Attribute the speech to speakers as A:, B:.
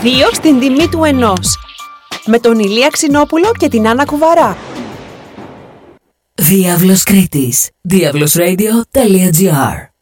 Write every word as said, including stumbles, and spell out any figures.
A: Δύο στην τιμή του ενός. Με τον Ηλία Ξινόπουλο και την Άννα Κουβαρά.
B: Διάβλος Κρήτης. διάβλος ρέιντιο τελεία τζι άρ